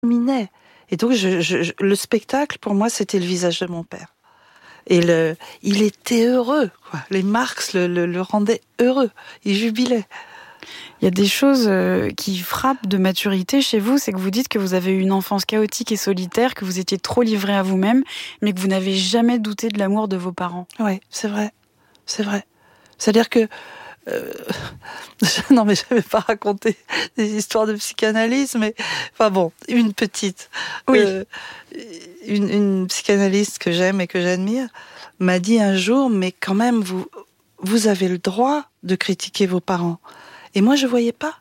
dominait. Et donc, le spectacle, pour moi, c'était le visage de mon père. Et il était heureux, quoi. Les Marx le rendaient heureux. Il jubilait. Il y a des choses qui frappent de maturité chez vous, c'est que vous dites que vous avez eu une enfance chaotique et solitaire, que vous étiez trop livré à vous-même, mais que vous n'avez jamais douté de l'amour de vos parents. Oui, c'est vrai. C'est vrai. C'est-à-dire que... non, mais je ne vais pas raconter des histoires de psychanalyse, mais... Enfin bon, une petite. Oui. Une psychanalyste que j'aime et que j'admire m'a dit un jour, mais quand même, vous avez le droit de critiquer vos parents. Et moi, je voyais pas.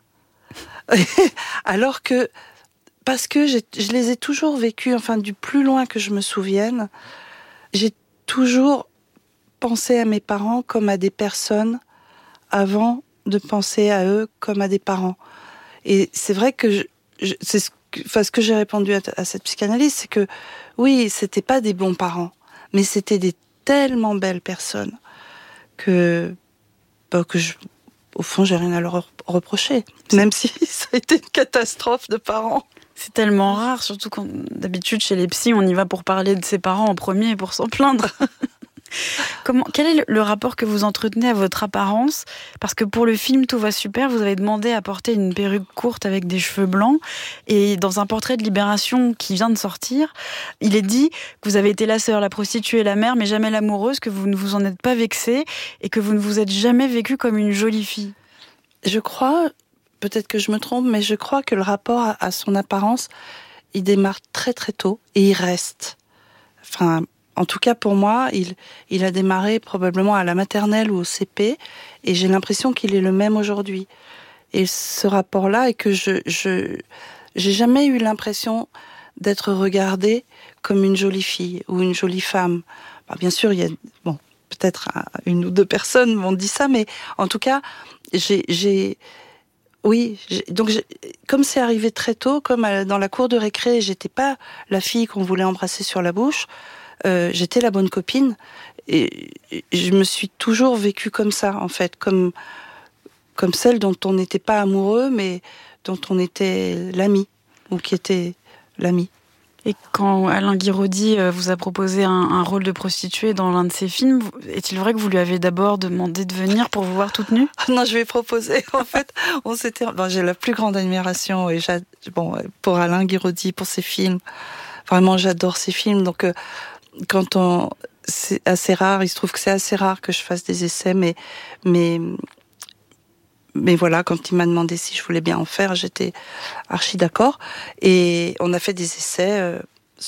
Alors que, parce que je les ai toujours vécus, enfin, du plus loin que je me souvienne, j'ai toujours pensé à mes parents comme à des personnes avant de penser à eux comme à des parents. Et c'est vrai que c'est ce que j'ai répondu à cette psychanalyste, c'est que, oui, c'était pas des bons parents, mais c'était des tellement belles personnes que au fond, j'ai rien à leur reprocher. Même si ça a été une catastrophe de parents. C'est tellement rare, surtout quand d'habitude chez les psys, on y va pour parler de ses parents en premier pour s'en plaindre. Quel est le rapport que vous entretenez à votre apparence ? Parce que pour le film Tout va super, vous avez demandé à porter une perruque courte avec des cheveux blancs. Et dans un portrait de Libération qui vient de sortir, il est dit que vous avez été la sœur, la prostituée, la mère, mais jamais l'amoureuse, que vous ne vous en êtes pas vexée et que vous ne vous êtes jamais vécue comme une jolie fille. Je crois, peut-être que je me trompe, mais je crois que le rapport à son apparence, il démarre très très tôt et il reste. Enfin... En tout cas, pour moi, il a démarré probablement à la maternelle ou au CP, et j'ai l'impression qu'il est le même aujourd'hui. Et ce rapport-là est que j'ai jamais eu l'impression d'être regardée comme une jolie fille ou une jolie femme. Alors, bien sûr, il y a, bon, peut-être une ou deux personnes m'ont dit ça, mais en tout cas, comme c'est arrivé très tôt, comme dans la cour de récré, j'étais pas la fille qu'on voulait embrasser sur la bouche. J'étais la bonne copine et je me suis toujours vécue comme ça, en fait, comme celle dont on n'était pas amoureux, mais dont on était l'ami, ou qui était l'ami. Et quand Alain Guiraudy vous a proposé un rôle de prostituée dans l'un de ses films, est-il vrai que vous lui avez d'abord demandé de venir pour vous voir toute nue ? Non, je lui ai proposé. En fait, j'ai la plus grande admiration pour Alain Guiraudy, pour ses films. Vraiment, j'adore ses films, donc... c'est assez rare, il se trouve que c'est assez rare que je fasse des essais, mais voilà, quand il m'a demandé si je voulais bien en faire, j'étais archi d'accord. Et on a fait des essais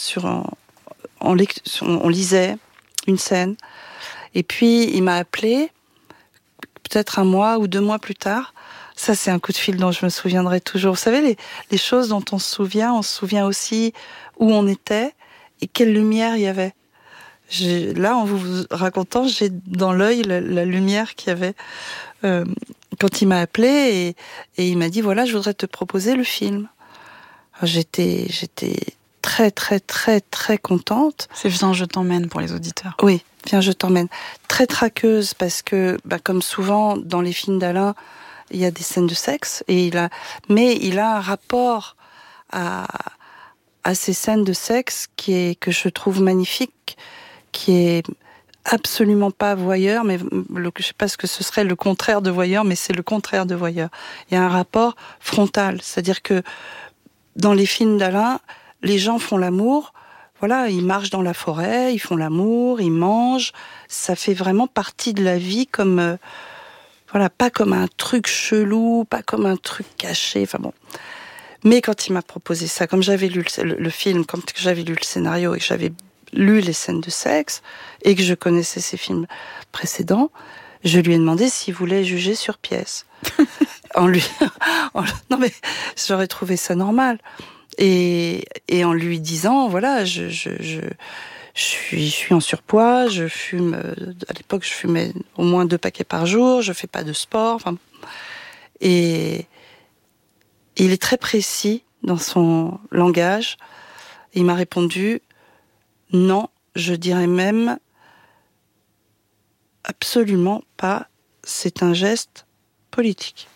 on lisait une scène, et puis il m'a appelé peut-être 1 mois ou 2 mois plus tard. Ça, c'est un coup de fil dont je me souviendrai toujours. Vous savez, les choses dont on se souvient aussi où on était et quelle lumière il y avait. Là, en vous racontant, j'ai dans l'œil la lumière qu'il y avait quand il m'a appelé et il m'a dit, voilà, je voudrais te proposer le film. Alors, j'étais très, très, très, très contente. C'est Viens, je t'emmène pour les auditeurs. Oui, Viens, je t'emmène. Très traqueuse parce que, comme souvent dans les films d'Alain, il y a des scènes de sexe mais il a un rapport à ces scènes de sexe que je trouve magnifique, qui est absolument pas voyeur, mais je sais pas ce que ce serait le contraire de voyeur, mais c'est le contraire de voyeur. Il y a un rapport frontal, c'est-à-dire que dans les films d'Alain, les gens font l'amour, voilà, ils marchent dans la forêt, ils font l'amour, ils mangent, ça fait vraiment partie de la vie comme, voilà, pas comme un truc chelou, pas comme un truc caché, enfin bon. Mais quand il m'a proposé ça, comme j'avais lu le film, quand j'avais lu le scénario et que j'avais lu les scènes de sexe et que je connaissais ses films précédents, je lui ai demandé s'il voulait juger sur pièce. Non mais j'aurais trouvé ça normal. Et en lui disant, voilà, je suis en surpoids, je fume, à l'époque je fumais au moins 2 paquets par jour, je fais pas de sport, enfin, et il est très précis dans son langage. Il m'a répondu, non, je dirais même absolument pas, c'est un geste politique.